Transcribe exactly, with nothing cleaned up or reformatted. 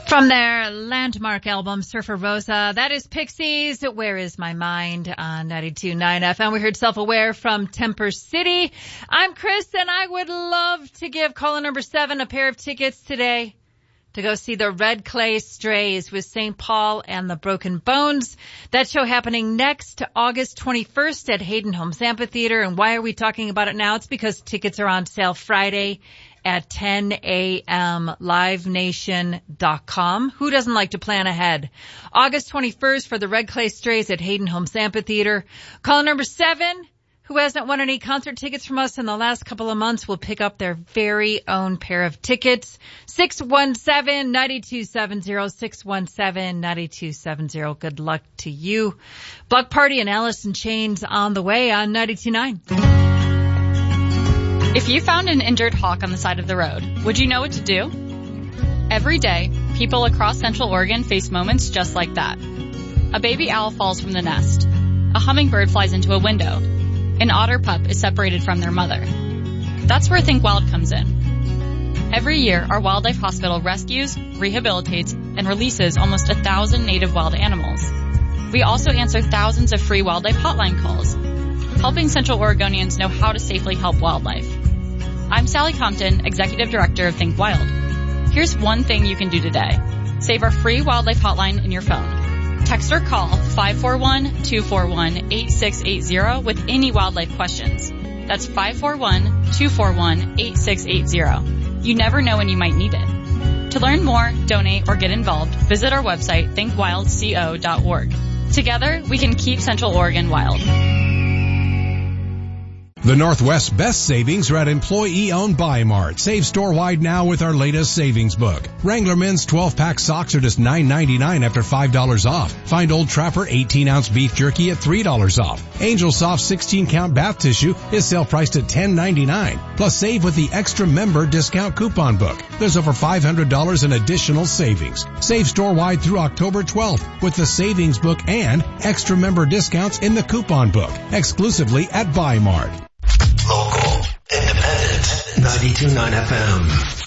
From their landmark album, Surfer Rosa, that is Pixies, Where Is My Mind on ninety-two point nine F M. We heard Self-Aware from Temper City. I'm Chris, and I would love to give caller number seven a pair of tickets today to go see the Red Clay Strays with Saint Paul and the Broken Bones. That show happening next August twenty-first at Hayden Homes Amphitheater. And why are we talking about it now? It's because tickets are on sale Friday at ten a.m. live nation dot com. Who doesn't like to plan ahead? August twenty-first for the Red Clay Strays at Hayden Homes Amphitheater. Caller number seven, who hasn't won any concert tickets from us in the last couple of months, will pick up their very own pair of tickets. six one seven, nine two seven zero, six one seven, nine two seven zero. Good luck to you. Block Party and Alice in Chains on the way on ninety-two point nine. If you found an injured hawk on the side of the road, would you know what to do? Every day, people across Central Oregon face moments just like that. A baby owl falls from the nest. A hummingbird flies into a window. An otter pup is separated from their mother. That's where Think Wild comes in. Every year, our wildlife hospital rescues, rehabilitates, and releases almost a thousand native wild animals. We also answer thousands of free wildlife hotline calls, helping Central Oregonians know how to safely help wildlife. I'm Sally Compton, Executive Director of Think Wild. Here's one thing you can do today. Save our free wildlife hotline in your phone. Text or call five four one, two four one, eight six eight zero with any wildlife questions. That's five four one, two four one, eight six eight zero. You never know when you might need it. To learn more, donate, or get involved, visit our website, think wild co dot org. Together, we can keep Central Oregon wild. The Northwest's best savings are at employee-owned Buy Mart. Save store-wide now with our latest savings book. Wrangler Men's twelve-pack socks are just nine ninety-nine after five dollars off. Find Old Trapper eighteen-ounce beef jerky at three dollars off. Angel Soft sixteen-count bath tissue is sale-priced at ten ninety-nine. Plus, save with the Extra Member discount coupon book. There's over five hundred dollars in additional savings. Save store-wide through October twelfth with the savings book and Extra Member discounts in the coupon book. Exclusively at Buy Mart. Local, independent, ninety-two point nine F M.